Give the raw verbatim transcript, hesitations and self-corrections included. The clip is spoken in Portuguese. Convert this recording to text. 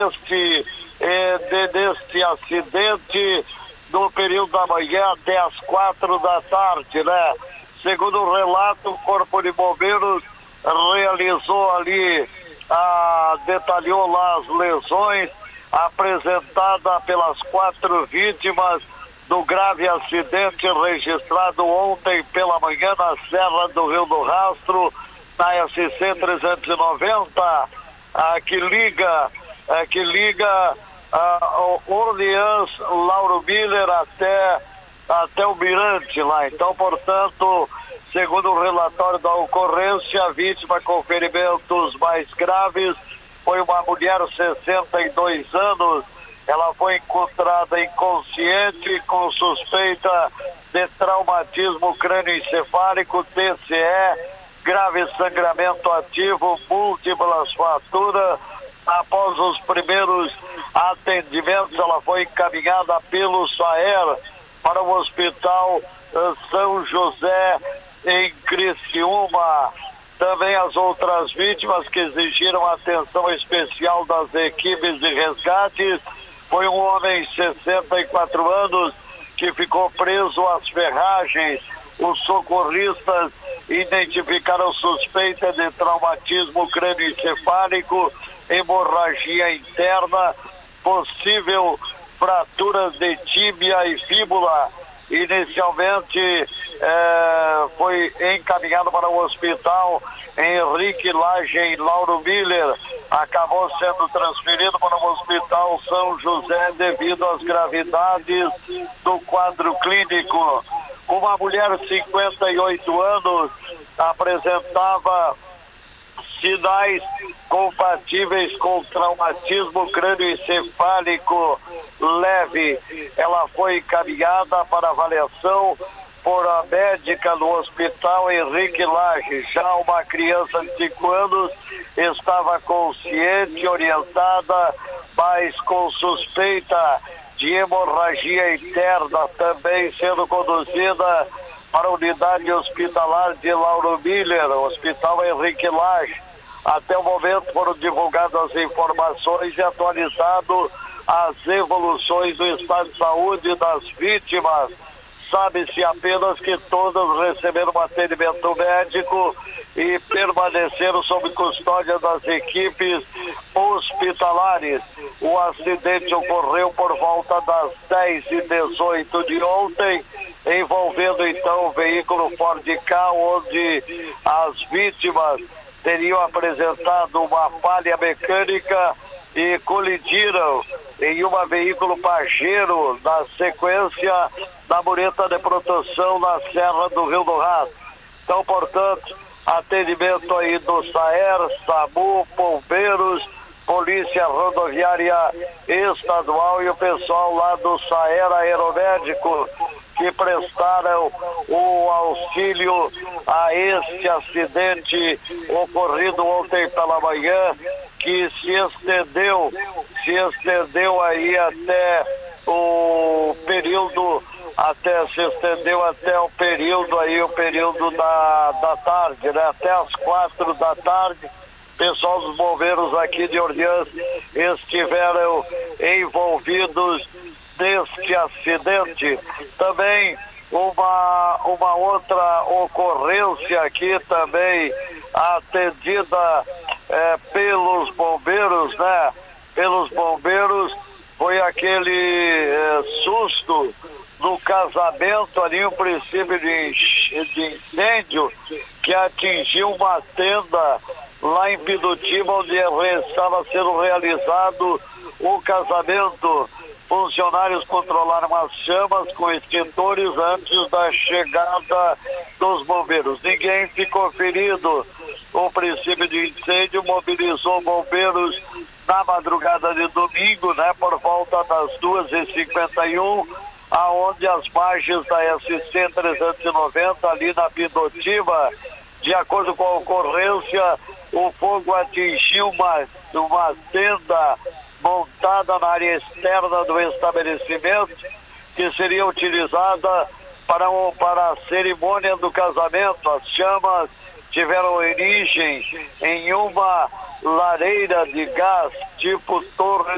Este, eh, de, deste acidente no período da manhã até as quatro da tarde, né? Segundo o relato, o Corpo de Bombeiros realizou ali, ah, detalhou lá as lesões apresentadas pelas quatro vítimas do grave acidente registrado ontem pela manhã na Serra do Rio do Rastro, na S C trezentos e noventa, ah, que liga, ah, que liga ah, Orleans, Lauro Miller até, até o Mirante lá. Então, portanto, segundo o relatório da ocorrência, a vítima com ferimentos mais graves foi uma mulher de sessenta e dois anos. Ela foi encontrada inconsciente com suspeita de traumatismo crânioencefálico, T C E, grave sangramento ativo, múltiplas fraturas. Após os primeiros atendimentos, ela foi encaminhada pelo SAER para o Hospital São José em Criciúma. Também as outras vítimas que exigiram atenção especial das equipes de resgates foi um homem de sessenta e quatro anos que ficou preso às ferragens. Os socorristas identificaram suspeita de traumatismo crânioencefálico, hemorragia interna, possível fraturas de tíbia e fíbula. Inicialmente eh, foi encaminhado para o hospital Henrique Lage em Lauro Miller. Acabou sendo transferido para o Hospital São José devido às gravidades do quadro clínico. Uma mulher de cinquenta e oito anos apresentava sinais compatíveis com traumatismo crânioencefálico leve. Ela foi encaminhada para avaliação por a médica no Hospital Henrique Lage. Já uma criança de cinco anos estava consciente, orientada, mas com suspeita de hemorragia interna, também sendo conduzida para a unidade hospitalar de Lauro Miller, Hospital Henrique Lage. Até o momento foram divulgadas as informações e atualizado as evoluções do estado de saúde das vítimas. Sabe-se apenas que todas receberam um atendimento médico e permaneceram sob custódia das equipes hospitalares. O acidente ocorreu por volta das dez e dezoito de ontem, envolvendo então o veículo Ford Ka, onde as vítimas teriam apresentado uma falha mecânica e colidiram em um veículo Pajero na sequência da mureta de proteção na Serra do Rio do Rastro. Então, portanto, atendimento aí do SAER, SAMU, Bombeiros, Polícia Rodoviária Estadual e o pessoal lá do SAER Aeromédico, que prestaram o auxílio a este acidente ocorrido ontem pela manhã, que se estendeu, se estendeu aí até o período, até se estendeu até o período aí, o período da, da tarde, né? Até as quatro da tarde. Pessoal dos bombeiros aqui de Orleans estiveram envolvidos neste acidente. Também uma, uma outra ocorrência aqui também atendida é, pelos bombeiros, né? Pelos bombeiros, foi aquele é, susto no casamento ali, um princípio de, de incêndio que atingiu uma tenda lá em Pidutiba, onde estava sendo realizado o casamento. Funcionários controlaram as chamas com extintores antes da chegada dos bombeiros. Ninguém ficou ferido. O princípio de incêndio mobilizou bombeiros na madrugada de domingo, né, por volta das duas e cinquenta e um, aonde as margens da S C trezentos e noventa, ali na Pidutiba, de acordo com a ocorrência, o fogo atingiu uma, uma tenda montada na área externa do estabelecimento, que seria utilizada para, um, para a cerimônia do casamento. As chamas tiveram origem em uma lareira de gás tipo torre